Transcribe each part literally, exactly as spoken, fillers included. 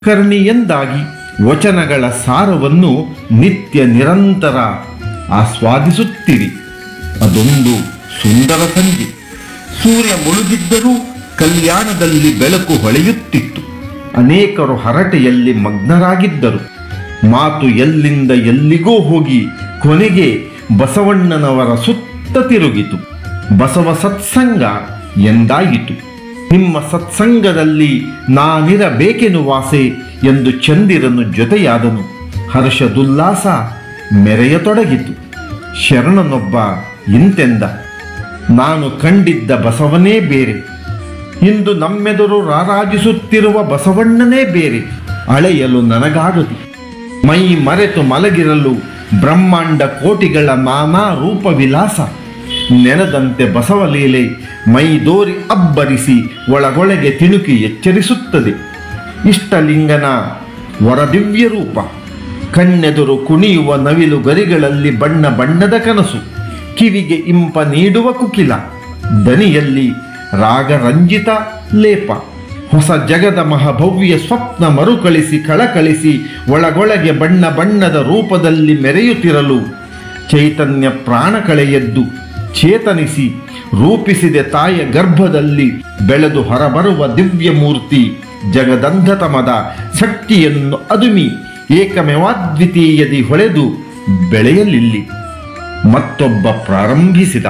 ಕರ್ಣಿಯೆಂದಾಗಿ ವಚನಗಳ ಸಾರವನ್ನು ನಿತ್ಯ ನಿರಂತರ ಆಸ್ವಾದಿಸುತ್ತಿರಿ. ಅದೊಂದು ಸುಂದರ ಸಂಜೆ. ಸೂರ್ಯ ಮುಳುಗಿದ್ದರೂ ಕಲ್ಯಾಣದಲ್ಲಿ ಬೆಳಕು ಹೊಳೆಯುತ್ತಿತ್ತು. ಅನೇಕರು ಹರಟೆಯಲ್ಲಿ ಮಗ್ನರಾಗಿದ್ದರು. ಮಾತು ಎಲ್ಲಿಂದ ಎಲ್ಲಿಗೋ ಹೋಗಿ ಕೊನೆಗೆ ಬಸವಣ್ಣನವರ ಸುತ್ತ ತಿರುಗಿತು. ಬಸವ ಸತ್ಸಂಗ ಎಂದಾಯಿತು. ನಿಮ್ಮ ಸತ್ಸಂಗದಲ್ಲಿ ನಾನಿರಬೇಕೆನ್ನುವಾಸೆ ಎಂದು ಚಂದಿರನು ಜೊತೆಯಾದನು. ಹರ್ಷದುಲ್ಲಾಸ ಮೆರೆಯತೊಡಗಿತು. ಶರಣನೊಬ್ಬ ಇಂತೆಂದ, ನಾನು ಕಂಡಿದ್ದ ಬಸವನೇ ಬೇರೆ, ಇಂದು ನಮ್ಮೆದುರು ರಾರಾಜಿಸುತ್ತಿರುವ ಬಸವಣ್ಣನೇ ಬೇರೆ. ಅಳೆಯಲು ನನಗಾಗದು. ಮೈ ಮರೆತು ಮಲಗಿರಲು ಬ್ರಹ್ಮಾಂಡ ಕೋಟಿಗಳ ನಾನಾ ರೂಪ ವಿಲಾಸ. ನೆನೆದಂತೆ ಬಸವಲೀಲೆ ಮೈದೋರಿ ಅಬ್ಬರಿಸಿ ಒಳಗೊಳಗೆ ತಿಣುಕಿ ಎಚ್ಚರಿಸುತ್ತದೆ. ಇಷ್ಟಲಿಂಗನ ವರದಿವ್ಯ ರೂಪ. ಕಣ್ಣೆದುರು ಕುಣಿಯುವ ನವಿಲು ಗರಿಗಳಲ್ಲಿ ಬಣ್ಣ ಬಣ್ಣದ ಕನಸು. ಕಿವಿಗೆ ಇಂಪ ನೀಡುವ ಕುಕಿಲ. ದನಿಯಲ್ಲಿ ರಾಗರಂಜಿತ ಲೇಪ. ಹೊಸ ಜಗದ ಮಹಾಭವ್ಯ ಸ್ವಪ್ನ ಮರುಕಳಿಸಿ ಕಳಕಳಿಸಿ ಒಳಗೊಳಗೆ ಬಣ್ಣ ಬಣ್ಣದ ರೂಪದಲ್ಲಿ ಮೆರೆಯುತ್ತಿರಲು ಚೈತನ್ಯ ಪ್ರಾಣ ಕಳೆಯೆದ್ದು ಚೇತನಿಸಿ ರೂಪಿಸಿದೆ ತಾಯ ಗರ್ಭದಲ್ಲಿ ಬೆಳೆದು ಹೊರಬರುವ ದಿವ್ಯ ಮೂರ್ತಿ. ಜಗದಂಧತಮದ ಶಕ್ತಿಯನ್ನು ಅದುಮಿ ಏಕಮೇವಾದ್ವಿತೀಯದಿ ಹೊಳೆದು ಬೆಳೆಯಲಿಲ್ಲಿ. ಮತ್ತೊಬ್ಬ ಪ್ರಾರಂಭಿಸಿದ,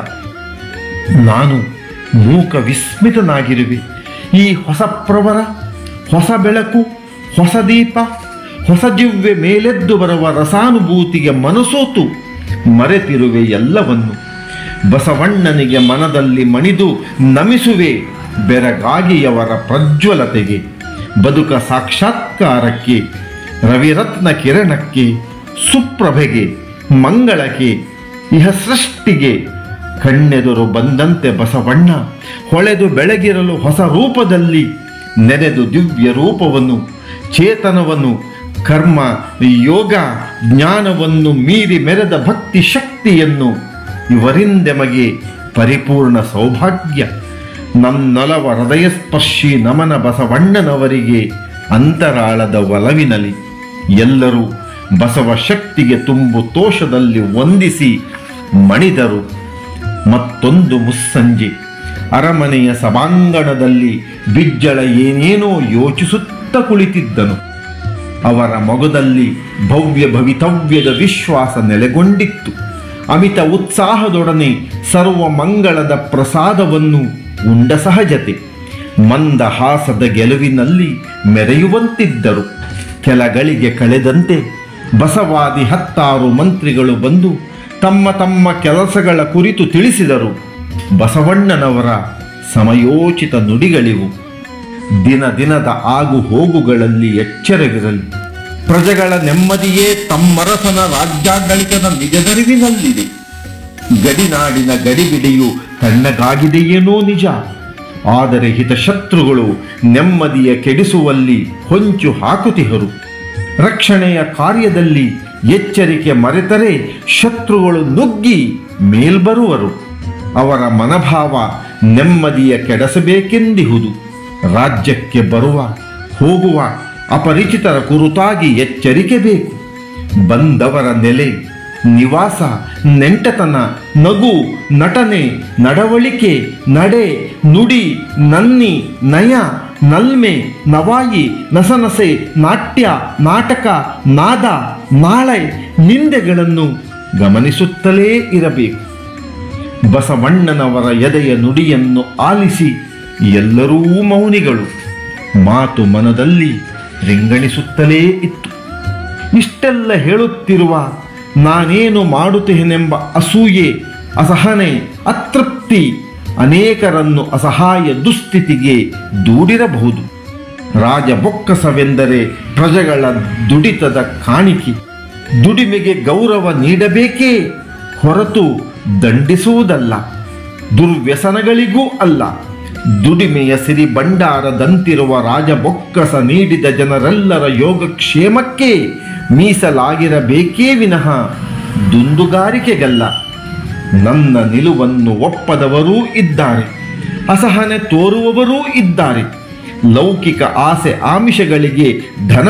ನಾನು ಮೂಕ ವಿಸ್ಮಿತನಾಗಿರುವೆ. ಈ ಹೊಸ ಪ್ರವರ, ಹೊಸ ಬೆಳಕು, ಹೊಸ ದೀಪ, ಹೊಸ ಜಿವ್ವೆ ಮೇಲೆದ್ದು ಬರುವ ರಸಾನುಭೂತಿಗೆ ಮನಸೋತು ಮರೆತಿರುವೆ ಎಲ್ಲವನ್ನು. ಬಸವಣ್ಣನಿಗೆ ಮನದಲ್ಲಿ ಮಣಿದು ನಮಿಸುವೆ ಬೆರಗಾಗಿಯವರ ಪ್ರಜ್ವಲತೆಗೆ, ಬದುಕ ಸಾಕ್ಷಾತ್ಕಾರಕ್ಕೆ, ರವಿರತ್ನ ಕಿರಣಕ್ಕೆ, ಸುಪ್ರಭೆಗೆ, ಮಂಗಳಕ್ಕೆ, ಇಹ ಸೃಷ್ಟಿಗೆ. ಕಣ್ಣೆದುರು ಬಂದಂತೆ ಬಸವಣ್ಣ ಹೊಳೆದು ಬೆಳಗಿರಲು ಹೊಸ ರೂಪದಲ್ಲಿ ನೆನೆದು ದಿವ್ಯ ರೂಪವನ್ನು, ಚೇತನವನ್ನು, ಕರ್ಮ, ಯೋಗ, ಜ್ಞಾನವನ್ನು ಮೀರಿ ಮೆರೆದ ಭಕ್ತಿ ಶಕ್ತಿಯನ್ನು ಇವರಿಂದೆಮಗೆ ಪರಿಪೂರ್ಣ ಸೌಭಾಗ್ಯ. ನನ್ನೊಲವ ಹೃದಯ ಸ್ಪರ್ಶಿ ನಮನ ಬಸವಣ್ಣನವರಿಗೆ ಅಂತರಾಳದ ಒಲವಿನಲಿ. ಎಲ್ಲರೂ ಬಸವ ಶಕ್ತಿಗೆ ತುಂಬು ತೋಷದಲ್ಲಿ ವಂದಿಸಿ ಮಣಿದರು. ಮತ್ತೊಂದು ಮುಸ್ಸಂಜೆ ಅರಮನೆಯ ಸಭಾಂಗಣದಲ್ಲಿ ಬಿಜ್ಜಳ ಏನೇನೋ ಯೋಚಿಸುತ್ತ ಕುಳಿತಿದ್ದನು. ಅವರ ಮೊಗದಲ್ಲಿ ಭವ್ಯ ಭವಿತವ್ಯದ ವಿಶ್ವಾಸ ನೆಲೆಗೊಂಡಿತ್ತು. ಅಮಿತ ಉತ್ಸಾಹದೊಡನೆ ಸರ್ವ ಮಂಗಳದ ಪ್ರಸಾದವನ್ನು ಉಂಡ ಸಹಜತೆ. ಮಂದಹಾಸದ ಗೆಲುವಿನಲ್ಲಿ ಮೆರೆಯುವಂತಿದ್ದರು. ಕೆಲಗಳಿಗೆ ಕಳೆದಂತೆ ಬಸವಾದಿ ಹತ್ತಾರು ಮಂತ್ರಿಗಳು ಬಂದು ತಮ್ಮ ತಮ್ಮ ಕೆಲಸಗಳ ಕುರಿತು ತಿಳಿಸಿದರು. ಬಸವಣ್ಣನವರ ಸಮಯೋಚಿತ ನುಡಿಗಳಿವು. ದಿನ ದಿನದ ಆಗು ಹೋಗುಗಳಲ್ಲಿ ಎಚ್ಚರವಿರಲಿ. ಪ್ರಜೆಗಳ ನೆಮ್ಮದಿಯೇ ತಮ್ಮರಸನ ರಾಜ್ಯಾಡಳಿತದ ನಿಜದರಿವಿನಲ್ಲಿದೆ. ಗಡಿನಾಡಿನ ಗಡಿಬಿಡಿಯು ತಣ್ಣಗಾಗಿದೆಯೇನೋ ನಿಜ. ಆದರೆ ಹಿತಶತ್ರುಗಳು ನೆಮ್ಮದಿಯ ಕೆಡಿಸುವಲ್ಲಿ ಹೊಂಚು ಹಾಕುತ್ತಿಹರು. ರಕ್ಷಣೆಯ ಕಾರ್ಯದಲ್ಲಿ ಎಚ್ಚರಿಕೆ ಮರೆತರೆ ಶತ್ರುಗಳು ನುಗ್ಗಿ ಮೇಲ್ಬರುವರು. ಅವರ ಮನೋಭಾವ ನೆಮ್ಮದಿಯ ಕೆಡಿಸಬೇಕೆಂದಿಹುದು. ರಾಜ್ಯಕ್ಕೆ ಬರುವ ಹೋಗುವ ಅಪರಿಚಿತರ ಕುರಿತಾಗಿ ಎಚ್ಚರಿಕೆ ಬೇಕು. ಬಂದವರ ನೆಲೆ, ನಿವಾಸ, ನೆಂಟತನ, ನಗು, ನಟನೆ, ನಡವಳಿಕೆ, ನಡೆ, ನುಡಿ, ನನ್ನಿ, ನಯ, ನಲ್ಮೆ, ನವಾಯಿ, ನಸನಸೆ, ನಾಟ್ಯ, ನಾಟಕ, ನಾದ, ನಾಳೆ, ನಿಂದೆಗಳನ್ನು ಗಮನಿಸುತ್ತಲೇ ಇರಬೇಕು. ಬಸವಣ್ಣನವರ ಎದೆಯ ನುಡಿಯನ್ನು ಆಲಿಸಿ ಎಲ್ಲರೂ ಮೌನಿಗಳು. ಮಾತು ಮನದಲ್ಲಿ ರಿಂಗಣಿಸುತ್ತಲೇ ಇತ್ತು. ಇಷ್ಟೆಲ್ಲ ಹೇಳುತ್ತಿರುವ ನಾನೇನು ಮಾಡುತ್ತೇನೆಂಬ ಅಸೂಯೆ, ಅಸಹನೆ, ಅತೃಪ್ತಿ ಅನೇಕರನ್ನು ಅಸಹಾಯ ದುಸ್ಥಿತಿಗೆ ದೂಡಿರಬಹುದು. ರಾಜಬೊಕ್ಕಸವೆಂದರೆ ಪ್ರಜೆಗಳ ದುಡಿತದ ಕಾಣಿಕೆ. ದುಡಿಮೆಗೆ ಗೌರವ ನೀಡಬೇಕೇ ಹೊರತು ದಂಡಿಸುವುದಲ್ಲ, ದುರ್ವ್ಯಸನಗಳಿಗೂ ಅಲ್ಲ. ದುಡಿಮೆಯ ಸಿರಿ ಭಂಡಾರದಂತಿರುವ ರಾಜಬೊಕ್ಕಸ ನೀಡಿದ ಜನರೆಲ್ಲರ ಯೋಗಕ್ಷೇಮಕ್ಕೆ ಮೀಸಲಾಗಿರಬೇಕೇ ವಿನಃ ದುಂದುಗಾರಿಕೆಗಲ್ಲ. ನನ್ನ ನಿಲುವನ್ನು ಒಪ್ಪದವರೂ ಇದ್ದಾರೆ, ಅಸಹನೆ ತೋರುವವರೂ ಇದ್ದಾರೆ. ಲೌಕಿಕ ಆಸೆ ಆಮಿಷಗಳಿಗೆ ಧನ